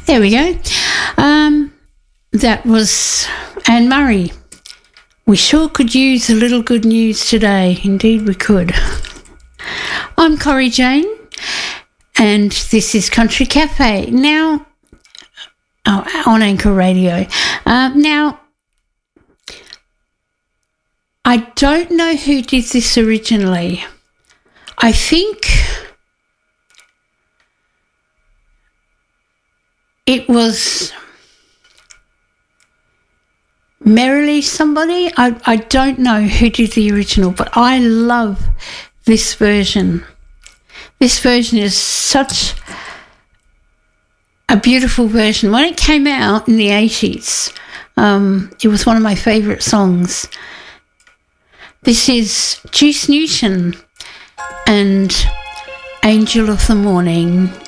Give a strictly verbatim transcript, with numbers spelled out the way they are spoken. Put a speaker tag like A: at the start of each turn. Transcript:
A: There we go. Um, that was Anne Murray. We sure could use a little good news today. Indeed we could. I'm Corrie Jane, and this is Country Cafe. Now, oh, on Anchor Radio. Uh, now, I don't know who did this originally. I think it was Merrily somebody. I, I don't know who did the original, but I love this version. This version is such a beautiful version. When it came out in the eighties, um, it was one of my favourite songs. This is Juice Newton and Angel of the Morning.